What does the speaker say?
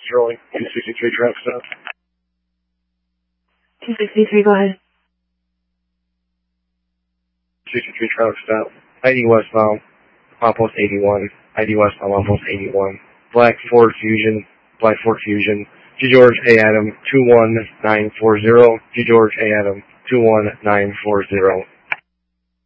Sterling, 263 traffic stop. 263, go ahead. 263 traffic stop. ID westbound, Outpost 81. ID westbound, Outpost 81. Black Ford Fusion, G. George A. Adam, 21940. G. George A. Adam, 21940.